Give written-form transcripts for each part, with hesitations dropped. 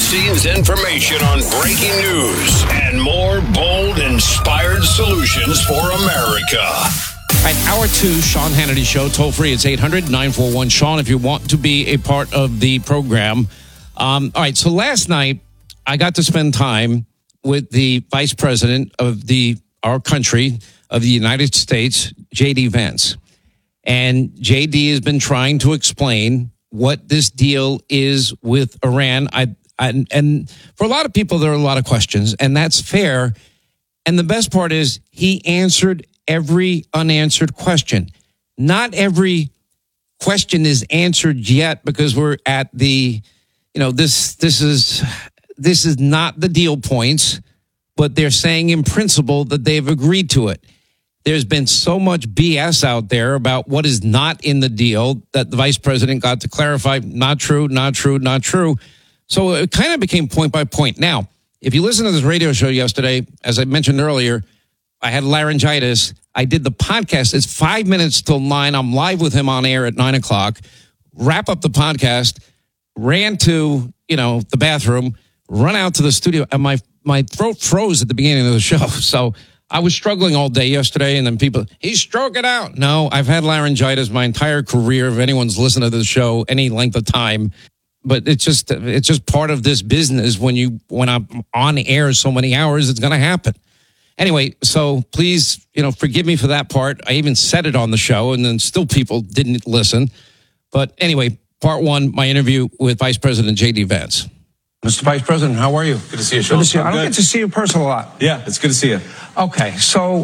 behind-the-scenes information on breaking news and more bold, inspired solutions for America. All right, hour 2, Sean Hannity Show. Toll free, it's 800-941-SEAN if you want to be a part of the program. All right, so last night, I got to spend time with the Vice President of our country, of the United States, J.D. Vance. And J.D. has been trying to explain what this deal is with Iran. And for a lot of people, there are a lot of questions, and that's fair. And the best part is he answered every unanswered question. Not every question is answered yet because we're at the, this is not the deal points, but they're saying in principle that they've agreed to it. There's been so much BS out there about what is not in the deal that the vice president got to clarify. Not true, not true, not true. So it kind of became point by point. Now, if you listen to this radio show yesterday, as I mentioned earlier, I had laryngitis. I did the podcast. It's 5 minutes till 9. I'm live with him on air at 9 o'clock. Wrap up the podcast, ran to, the bathroom, run out to the studio, and my throat froze at the beginning of the show. So I was struggling all day yesterday, and then people, he's stroking out. No, I've had laryngitis my entire career. If anyone's listened to the show any length of time, but it's just part of this business. When I'm on air so many hours, it's going to happen. Anyway, so please, forgive me for that part. I even said it on the show, and then still people didn't listen. But anyway, part 1, my interview with Vice President J.D. Vance. Mr. Vice President, how are you? Good to see you, Sean. Good to see you. I don't get to see you in person a lot. Yeah, it's good to see you. Okay, so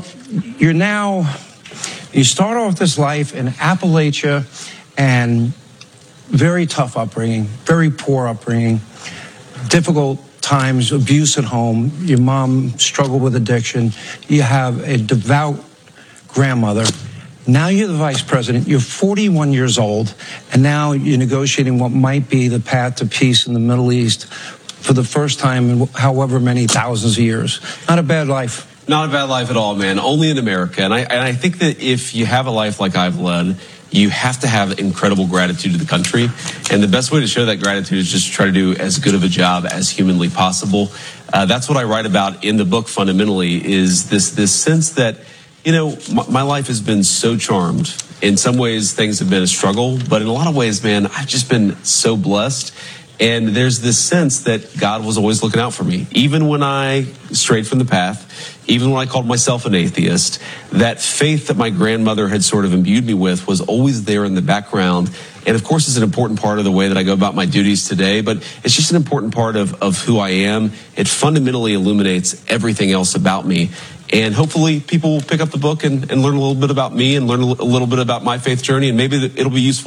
you start off this life in Appalachia and very tough upbringing, very poor upbringing, difficult times, abuse at home. Your mom struggled with addiction. You have a devout grandmother. Now you're the vice president. You're 41 years old, and now you're negotiating what might be the path to peace in the Middle East for the first time in however many thousands of years. Not a bad life. Not a bad life at all, man. Only in America. And I think that if you have a life like I've led, you have to have incredible gratitude to the country. And the best way to show that gratitude is just to try to do as good of a job as humanly possible. That's what I write about in the book, fundamentally, is this sense that, my life has been so charmed. In some ways, things have been a struggle. But in a lot of ways, man, I've just been so blessed. And there's this sense that God was always looking out for me. Even when I strayed from the path, even when I called myself an atheist, that faith that my grandmother had sort of imbued me with was always there in the background. And of course, it's an important part of the way that I go about my duties today, but it's just an important part of who I am. It fundamentally illuminates everything else about me. And hopefully people will pick up the book and learn a little bit about me and learn a little bit about my faith journey, and maybe it'll be useful